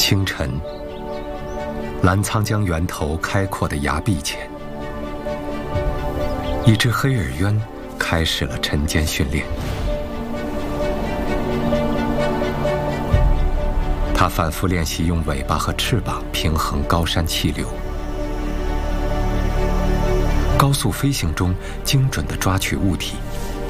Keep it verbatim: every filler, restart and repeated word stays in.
清晨，澜沧江源头开阔的崖壁前，一只黑耳鸢开始了晨间训练。它反复练习用尾巴和翅膀平衡高山气流，高速飞行中精准地抓取物体，